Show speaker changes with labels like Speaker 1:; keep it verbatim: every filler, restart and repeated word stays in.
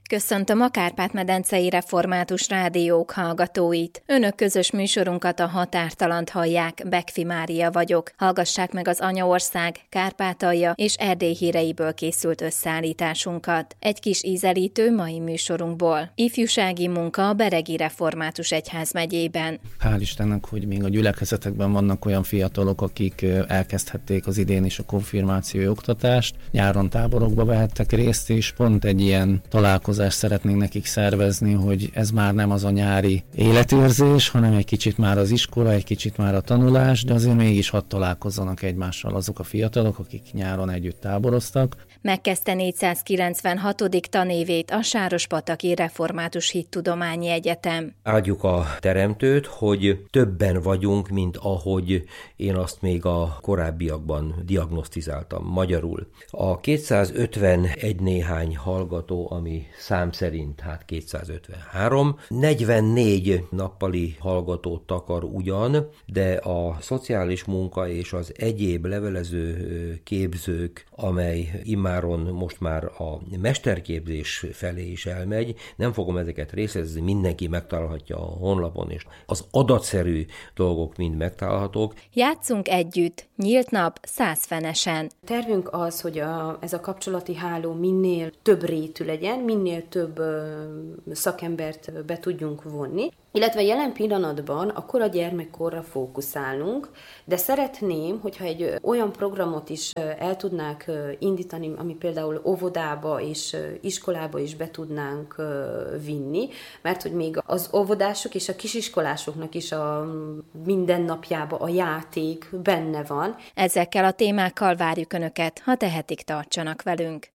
Speaker 1: Köszöntöm a Kárpát-medencei Református Rádiók hallgatóit. Önök közös műsorunkat, a Határtalant hallják, Bekfi Mária vagyok. Hallgassák meg az Anyaország, Kárpátalja és Erdély híreiből készült összeállításunkat. Egy kis ízelítő mai műsorunkból. Ifjúsági munka a Beregi Református Egyházmegyében.
Speaker 2: Hál' Istennek, hogy még a gyülekezetekben vannak olyan fiatalok, akik elkezdhették az idén is a konfirmációi oktatást. Nyáron táborokba vehettek részt, és pont egy ilyen találkozást szeretnénk nekik szervezni, hogy ez már nem az a nyári életérzés, hanem egy kicsit már az iskola, egy kicsit már a tanulás, de azért mégis hadd találkozzanak egymással azok a fiatalok, akik nyáron együtt táboroztak.
Speaker 1: Megkezdte négyszázkilencvenhatodik tanévét a Sárospataki Református Hittudományi Egyetem.
Speaker 3: Áldjuk a Teremtőt, hogy többen vagyunk, mint ahogy én azt még a korábbiakban diagnosztizáltam magyarul. A kétszázötvenegy néhány hallgató, ami szám szerint hát kétszázötvenhárom, negyvennégy nappali hallgatót takar ugyan, de a szociális munka és az egyéb levelező képzők, amely immáron most már a mesterképzés felé is elmegy, nem fogom ezeket részletezni, mindenki megtalálhatja a honlapon, és az adatszerű dolgok mind megtalálhatók.
Speaker 1: Játszunk együtt, nyílt nap százfenesen.
Speaker 4: Tervünk az, hogy a, ez a kapcsolati háló minél több rétű legyen, minél több ö, szakembert be tudjunk vonni, illetve jelen pillanatban a kora gyermekkorra fókuszálunk, de szeretném, hogyha egy olyan programot is el tudnánk indítani, ami például óvodába és iskolába is be tudnánk vinni, mert hogy még az óvodások és a kisiskolásoknak is a mindennapjában a játék benne van.
Speaker 1: Ezekkel a témákkal várjuk Önöket, ha tehetik, tartsanak velünk.